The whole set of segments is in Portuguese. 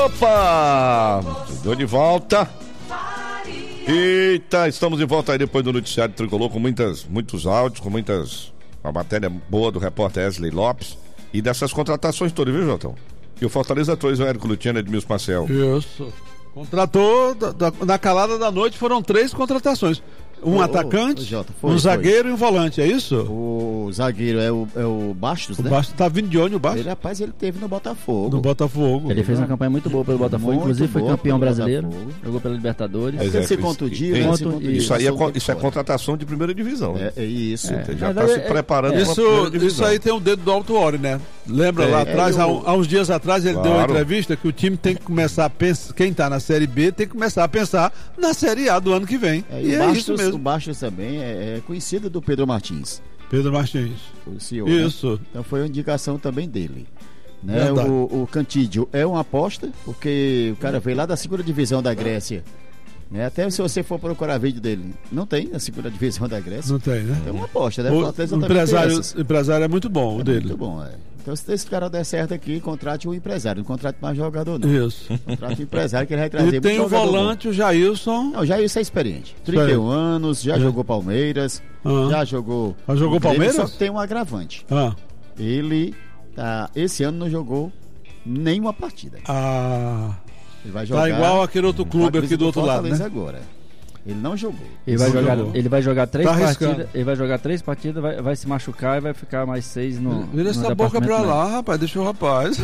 Opa! Chegou de volta. Eita, estamos de volta aí depois do noticiário Tricolor com muitos áudios, com uma matéria boa do repórter Wesley Lopes e dessas contratações todas, viu, Jotão? E o Fortaleza trouxe o Érico Luciano e Edmilson Marcel. Isso. Contratou, na calada da noite foram 3 contratações. Um atacante, Jota, zagueiro e um volante, é isso? O zagueiro é o Bastos, né? O Bastos tá vindo de onde, o Bastos? Ele teve no Botafogo. No Botafogo. Ele fez uma campanha muito boa pelo Botafogo, inclusive foi campeão brasileiro, jogou pela Libertadores. Ele se contundiu, Isso é contratação de primeira divisão. Né? É isso. Ele já está se preparando para a primeira divisão. Isso aí tem o dedo do Autuori, né? Lembra lá atrás, há uns dias atrás, ele deu uma entrevista que o time tem que começar a pensar, quem está na Série B tem que começar a pensar na Série A do ano que vem. E é isso mesmo. O Bastos também é conhecido do Pedro Martins. Pedro Martins. O CEO. Isso. Né? Então foi uma indicação também dele. Né? O Cantídio é uma aposta, porque o cara veio lá da 2ª divisão da Grécia. Né? Até se você for procurar vídeo dele, não tem na 2ª divisão da Grécia. Não tem, né? É uma aposta, né? O empresário é muito bom, o dele. Muito bom, Então, se esse cara der certo aqui, contrate um empresário, não contrate mais jogador, não. Isso. Contrate um empresário que ele vai trazer. E tem o volante, bom. O Jailson. Não, o Jailson é experiente. 31 anos, já jogou Palmeiras, já jogou. Já jogou Palmeiras? Só que tem um agravante. Ele, esse ano não jogou nenhuma partida. Ele vai jogar. Tá igual aquele outro clube aqui do outro lado, né? Agora. Ele não jogou. Ele vai jogar 3 partidas. Ele vai jogar 3 partidas, vai se machucar e vai ficar mais 6 no. Vira essa boca pra lá, rapaz. Deixa o rapaz.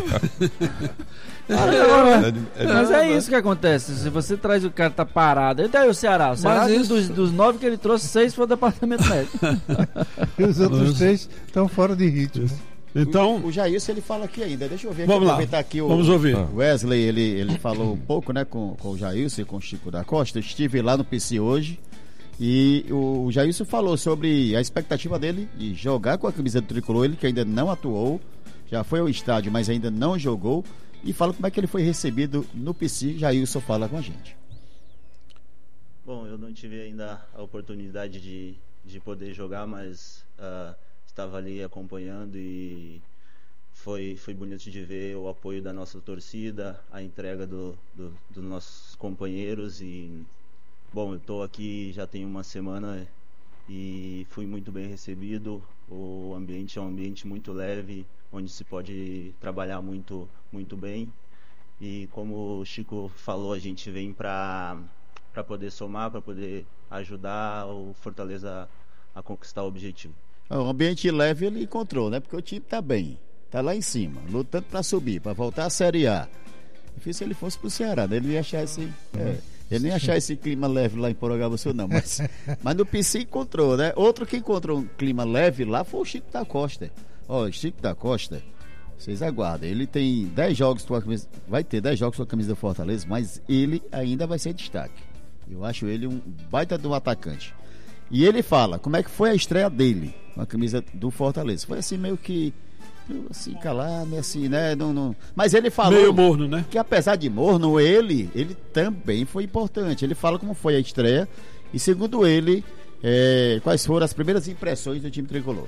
Mas é isso que acontece. Se você traz o cara tá parado, e daí o Ceará? O Ceará dos 9 que ele trouxe, 6 foi o departamento médico. E os outros 6 estão fora de ritmo. Então, o Jailson ele fala aqui ainda. Deixa eu ver. Vamos lá. Aqui Vamos ouvir. O Wesley ele falou um pouco, né, com o Jailson e com o Chico da Costa. Eu estive lá no PC hoje e o Jailson falou sobre a expectativa dele de jogar com a camisa do Tricolor. Ele que ainda não atuou, já foi ao estádio, mas ainda não jogou. E fala como é que ele foi recebido no PC. Jailson fala com a gente. Bom, eu não tive ainda a oportunidade de poder jogar, mas estava ali acompanhando e foi bonito de ver o apoio da nossa torcida, a entrega dos nossos companheiros. E bom, eu estou aqui já tem uma semana e fui muito bem recebido. O ambiente é um ambiente muito leve, onde se pode trabalhar muito bem. E como o Chico falou, a gente vem para poder somar, para poder ajudar o Fortaleza a conquistar o objetivo. O ambiente leve ele encontrou, né? Porque o time tá bem, tá lá em cima, lutando para subir, para voltar à Série A. Difícil se ele fosse pro Ceará, né? Ele não ia achar ele nem ia achar esse clima leve lá em Portugal-do-Sul, não. Mas no PC encontrou, né? Outro que encontrou um clima leve lá foi o Chico da Costa. O Chico da Costa, vocês aguardem. Ele tem 10 jogos com a camisa, vai ter 10 jogos com a camisa do Fortaleza, mas ele ainda vai ser destaque. Eu acho ele um baita de um atacante. E ele fala como é que foi a estreia dele com a camisa do Fortaleza. Foi assim meio que assim calado, assim, né? Não. Mas ele falou meio morno, né? Que apesar de morno, ele também foi importante. Ele fala como foi a estreia e segundo ele, quais foram as primeiras impressões do time tricolor.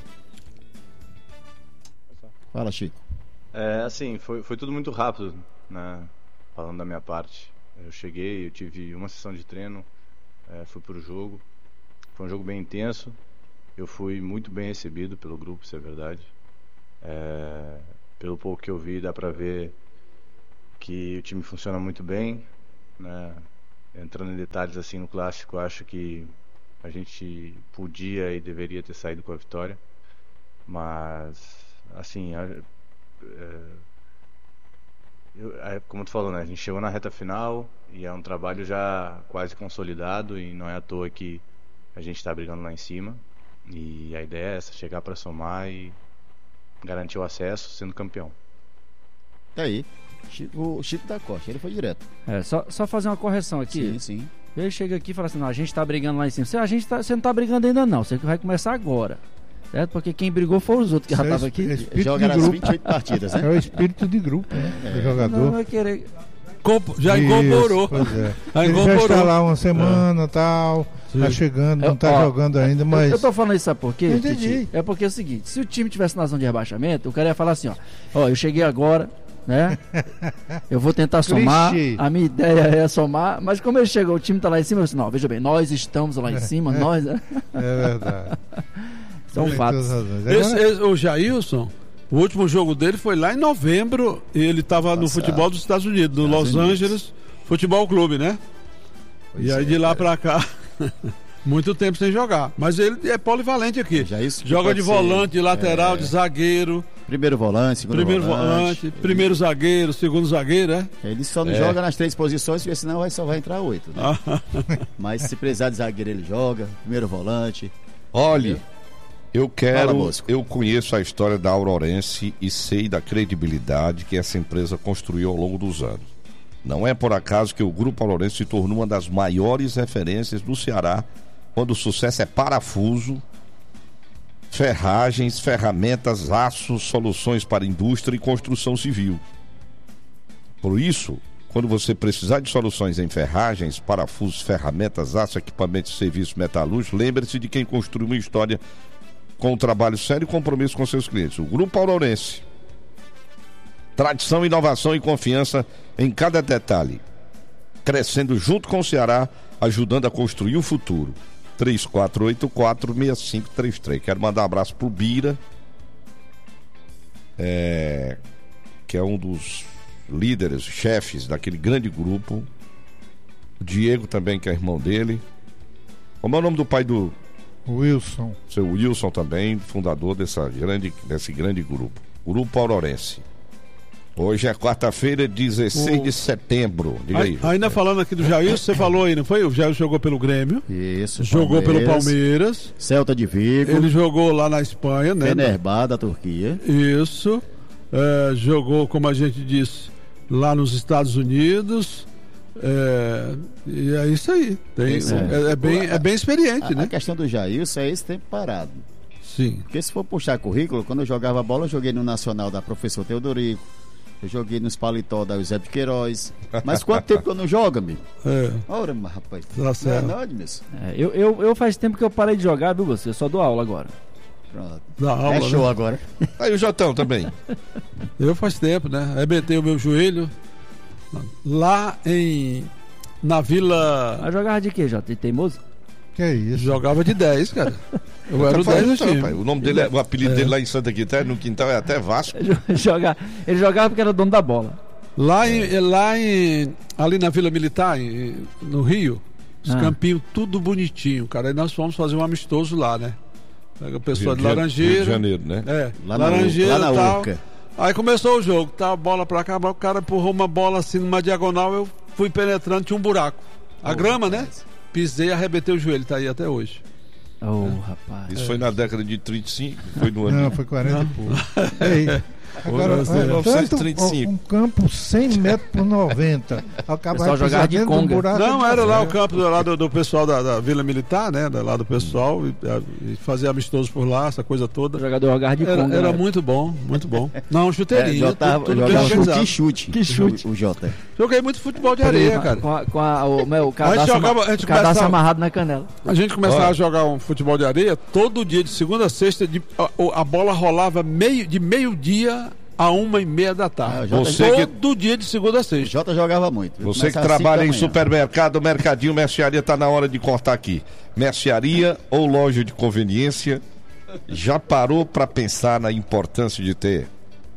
Fala, Chico. Assim, foi tudo muito rápido, né? Falando da minha parte. Eu cheguei, eu tive uma sessão de treino, fui pro jogo. Foi um jogo bem intenso. Eu fui muito bem recebido pelo grupo, isso é verdade. Pelo pouco que eu vi, dá pra ver que o time funciona muito bem, né? Entrando em detalhes assim no clássico, acho que a gente podia e deveria ter saído com a vitória. Mas, assim, como tu falou, né? A gente chegou na reta final e é um trabalho já quase consolidado e não é à toa que a gente está brigando lá em cima. E a ideia é essa, chegar para somar e garantir o acesso sendo campeão. E aí, o Chico da Costa, ele foi direto. Só fazer uma correção aqui. Sim. Ele chega aqui e fala assim, não, a gente tá brigando lá em cima. Você não tá brigando ainda não, você vai começar agora. Certo? Porque quem brigou foram os outros que já estavam aqui. Joga nas 28 partidas, né? É o espírito de grupo do jogador. Não vai querer... Já incorporou. Ele já está lá uma semana, tal, tá chegando, não tá jogando ainda, mas... Eu tô falando isso, sabe por quê? Entendi. É porque é o seguinte, se o time tivesse na zona de rebaixamento, o cara ia falar assim, ó, eu cheguei agora, né? Eu vou tentar somar, a minha ideia é somar, mas como ele chegou, o time tá lá em cima, eu disse, não, veja bem, nós estamos lá em cima, nós... É verdade. São fatos. O Jailson, o último jogo dele foi lá em novembro, e ele estava no futebol dos Estados Unidos, no Los Angeles Futebol Clube, né? Pois e aí de lá pra cá... Muito tempo sem jogar, mas ele é polivalente aqui. Joga de volante, de lateral, de zagueiro. Primeiro volante, segundo volante. Primeiro zagueiro, segundo zagueiro, é? Ele só não joga nas 3 posições, porque senão só vai entrar 8. Né? Mas se precisar de zagueiro, ele joga. Primeiro volante. Olha, eu conheço a história da Aurorense e sei da credibilidade que essa empresa construiu ao longo dos anos. Não é por acaso que o Grupo Aurorense se tornou uma das maiores referências do Ceará, quando o sucesso é parafuso, ferragens, ferramentas, aços, soluções para indústria e construção civil. Por isso, quando você precisar de soluções em ferragens, parafusos, ferramentas, aços, equipamentos e serviços metalúrgicos, lembre-se de quem construiu uma história com um trabalho sério e compromisso com seus clientes. O Grupo Aurorense. Tradição, inovação e confiança em cada detalhe. Crescendo junto com o Ceará, ajudando a construir o futuro. 3484-6533. Quero mandar um abraço pro Bira, que é um dos líderes, chefes daquele grande grupo. O Diego também, que é irmão dele. Como é o nome do pai do... Wilson. Seu Wilson também, fundador desse grande grupo. Grupo Aurorense. Hoje é quarta-feira, 16 de setembro. Diga aí. Ainda falando aqui do Jair, você falou aí, não foi? O Jair jogou pelo Grêmio. Isso. Jogou pelo Palmeiras. Celta de Vigo. Ele jogou lá na Espanha, né? Fenerbahçe da Turquia. Isso. Jogou, como a gente disse, lá nos Estados Unidos. E é isso aí. É bem experiente, né? A questão do Jailson é esse tempo parado. Sim. Porque se for puxar currículo, quando eu jogava bola, eu joguei no Nacional da Professor Teodorico. Eu joguei nos paletó da Eusébio de Queiroz. Mas quanto tempo que eu não jogo, amigo? Ora, mas rapaz. Tá certo. Não é mesmo. Eu faz tempo que eu parei de jogar, viu, você? Eu só dou aula agora. Pronto. Dá aula, show, né? Agora. Aí o Jotão também. Eu faz tempo, né? Arrebentei o meu joelho lá na Vila... Mas jogava de quê, Jota? De teimoso? Que é isso? Jogava de 10, cara. Eu era o 10 do time. O nome dele, o apelido dele lá em Santa Quitéria, no quintal, é até Vasco. Ele jogava porque era dono da bola. Ali na Vila Militar, no Rio, os campinhos tudo bonitinho, cara. Aí nós fomos fazer um amistoso lá, né? Pega o pessoal de Laranjeira. Rio de Janeiro, né? Laranjeira lá e tal. Urca. Aí começou o jogo, tá a bola pra cá, o cara empurrou uma bola assim numa diagonal, eu fui penetrando, tinha um buraco. A grama, né? Pisei e arrebentei o joelho, tá aí até hoje. Rapaz. Isso foi na década de 35, foi no ano. Não, foi 40 e pouco. Agora, 1935. Um campo 100 metros por 90. Acabava jogar de conga. Não, era lá o campo lá do pessoal da Vila Militar, né? Lá do pessoal, e fazia amistoso por lá, essa coisa toda. Jogador jogar de conga. Era muito bom, muito bom. Não, chuteirinho. Jogava chute. Que chute. O Jota. Joguei muito futebol de areia, cara. O cadastro amarrado na canela. A gente começava a jogar um futebol de areia, todo dia, de segunda a sexta, a bola rolava de meio-dia a 1h30 da tarde. Todo dia de segunda a sexta. O Jota jogava muito. Você que trabalha em supermercado, mercadinho, mercearia, tá na hora de cortar aqui. Mercearia ou loja de conveniência, já parou para pensar na importância de ter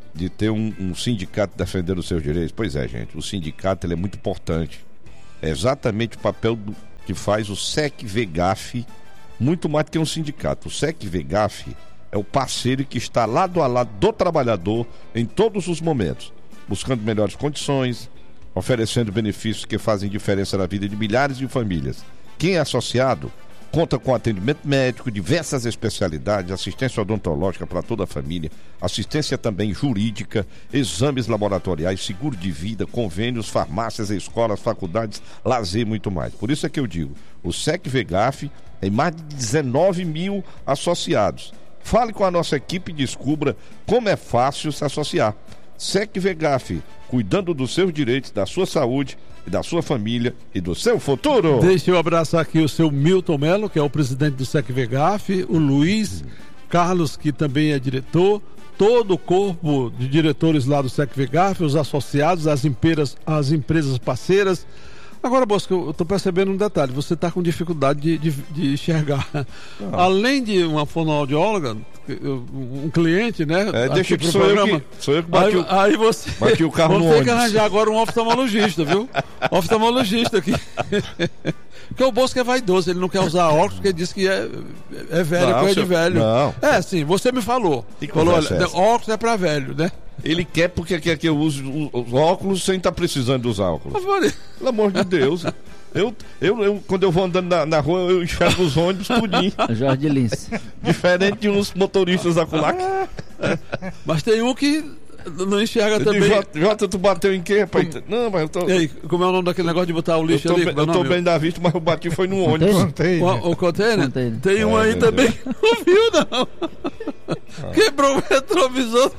um sindicato defendendo os seus direitos? Pois é, gente, o sindicato ele é muito importante. É exatamente o papel que faz o SEC-VEGAF, muito mais do que um sindicato. O SEC-VEGAF é o parceiro que está lado a lado do trabalhador em todos os momentos, buscando melhores condições, oferecendo benefícios que fazem diferença na vida de milhares de famílias. Quem é associado conta com atendimento médico, diversas especialidades, assistência odontológica para toda a família, assistência também jurídica, exames laboratoriais, seguro de vida, convênios, farmácias, escolas, faculdades, lazer e muito mais. Por isso é que eu digo, o SEC-VEGAF tem mais de 19 mil associados. Fale com a nossa equipe e descubra como é fácil se associar. SEC-VEGAF, cuidando dos seus direitos, da sua saúde e da sua família e do seu futuro. Deixa eu abraçar aqui o seu Milton Melo, que é o presidente do SEC-VEGAF, o Luiz Carlos, que também é diretor, todo o corpo de diretores lá do SECVGAF, os associados, as empresas parceiras. Agora, Bosco, eu estou percebendo um detalhe, você está com dificuldade de enxergar. Além de uma fonoaudióloga, um cliente, né? Deixa que sou eu que bati o carro no ônibus. Vamos ter que arranjar agora um oftalmologista, viu? Oftalmologista aqui. Porque o Bosco é vaidoso, ele não quer usar óculos porque diz que é velho, coisa de velho. Não. Sim, você me falou. Olha, óculos é para velho, né? Ele quer porque quer que eu use os óculos sem estar precisando dos óculos. Pelo amor de Deus. Eu quando eu vou andando na rua, eu enxergo os ônibus tudinho. Jorge Lins. Diferente de uns motoristas da Culac. Mas tem um que não enxerga também. Jota, tu bateu em quê, rapaz? Não, mas eu tô... E aí, como é o nome daquele negócio de botar o lixo ali? Eu tô bem da vista, mas eu bati foi no ônibus. O container? Tem um aí também que não viu, não. Quebrou o retrovisor.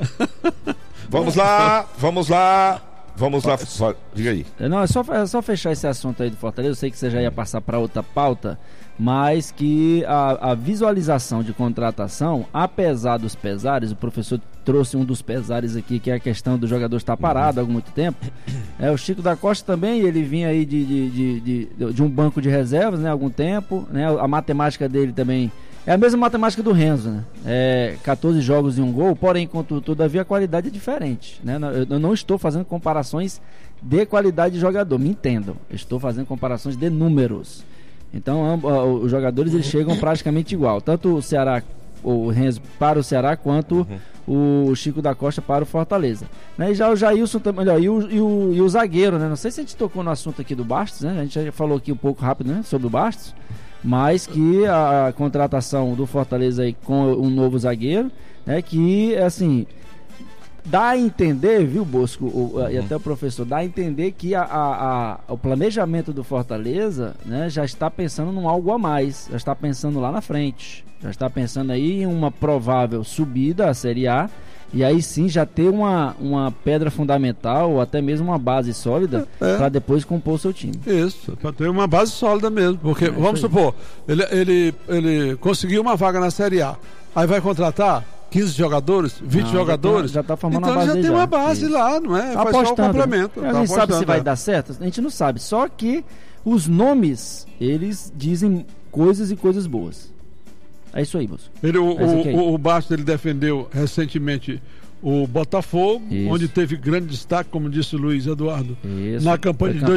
Vamos lá. Diga aí. Não, é só fechar esse assunto aí do Fortaleza. Eu sei que você já ia passar para outra pauta, mas que a visualização de contratação, apesar dos pesares, o professor trouxe um dos pesares aqui, que é a questão do jogador estar parado há muito tempo. O Chico da Costa também, ele vinha aí de um banco de reservas, né, há algum tempo, né, a matemática dele também é a mesma matemática do Renzo, né? 14 jogos e um gol, porém, todavia, a qualidade é diferente, né? Eu não estou fazendo comparações de qualidade de jogador, me entendam. Eu estou fazendo comparações de números. Então, os jogadores eles chegam praticamente igual. Tanto o Ceará, o Renzo para o Ceará, quanto o Chico da Costa para o Fortaleza. Né? E já o Jailson também, e o zagueiro, né? Não sei se a gente tocou no assunto aqui do Bastos, né? A gente já falou aqui um pouco rápido, né? Sobre o Bastos. Mas que a contratação do Fortaleza aí com um novo zagueiro, né, que assim dá a entender, viu, Bosco, e até o professor, dá a entender que o planejamento do Fortaleza, né, já está pensando num algo a mais, já está pensando lá na frente, já está pensando aí em uma provável subida à Série A. E aí sim já ter uma pedra fundamental ou até mesmo uma base sólida para depois compor o seu time. Isso, para ter uma base sólida mesmo. Porque, vamos supor, ele conseguiu uma vaga na Série A. Aí vai contratar 15 jogadores, 20 jogadores. Já está formando então uma base. Já tem uma base lá, não é? Faz só o complemento. A gente sabe se vai dar certo? A gente não sabe. Só que os nomes, eles dizem coisas e coisas boas. É isso aí, moço. O Bastos ele defendeu recentemente o Botafogo, onde teve grande destaque, como disse o Luiz Eduardo, na campanha de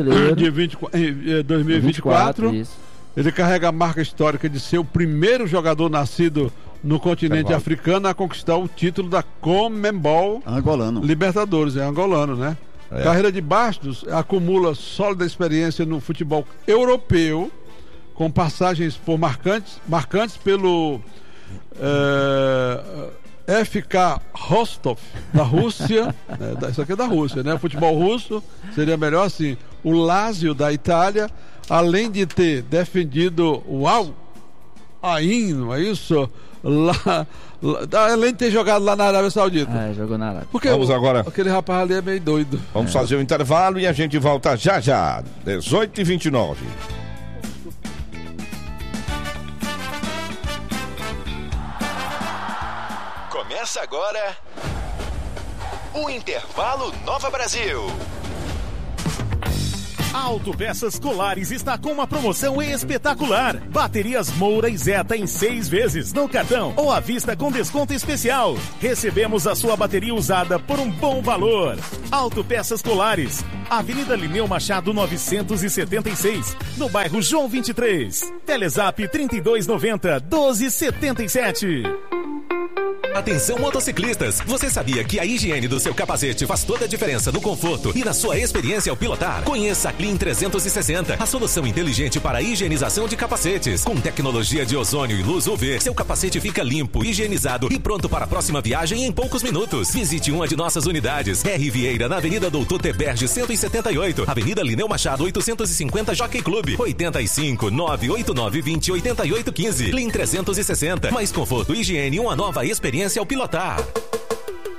2024. Ele carrega a marca histórica de ser o primeiro jogador nascido no continente africano a conquistar o título da Conmebol Libertadores. É angolano, né? Carreira de Bastos acumula sólida experiência no futebol europeu, com passagens por marcantes pelo FK Rostov, da Rússia. Isso aqui é da Rússia, né? Futebol russo, seria melhor assim. O Lazio, da Itália, além de ter defendido o Al-Ain, não é isso? Além de ter jogado lá na Arábia Saudita. Jogou na Arábia. Porque vamos agora. Aquele rapaz ali é meio doido. Vamos fazer o intervalo e a gente volta já. 18h29. Começa agora o Intervalo Nova Brasil. Autopeças Colares está com uma promoção espetacular. Baterias Moura e Zeta em 6 vezes no cartão ou à vista com desconto especial. Recebemos a sua bateria usada por um bom valor. Autopeças Colares, Avenida Lineu Machado 976, no bairro João 23. Telezap 3290-1277. Atenção, motociclistas! Você sabia que a higiene do seu capacete faz toda a diferença no conforto e na sua experiência ao pilotar? Conheça a Clean 360, a solução inteligente para a higienização de capacetes. Com tecnologia de ozônio e luz UV, seu capacete fica limpo, higienizado e pronto para a próxima viagem em poucos minutos. Visite uma de nossas unidades. R. Vieira, na Avenida Doutor Teberge 178, Avenida Lineu Machado 850, Jockey Club, 85 989 20 88 15. Clean 360, mais conforto, higiene e uma nova experiência ao pilotar.